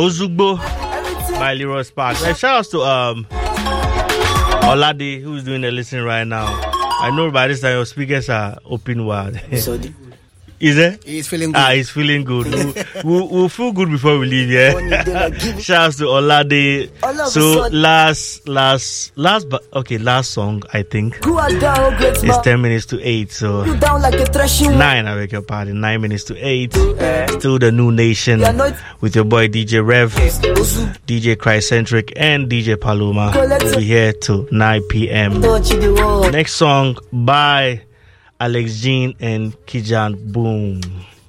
Ozugbo by Leroy Sparks. And shout out to Olade, who's doing the listening right now. I know by this time your speakers are open wide. Is it? He's feeling good. He's feeling good. We'll feel good before we leave, yeah? Shout out to Olade. So last song, I think. It's 10 minutes to 8. So 9, I beg your pardon. 9 minutes to 8. Still the New Nation with your boy DJ Rev, DJ Chriscentric, and DJ Paloma. We'll be here till 9 p.m. Next song by Alex Jean and Kijan Boom.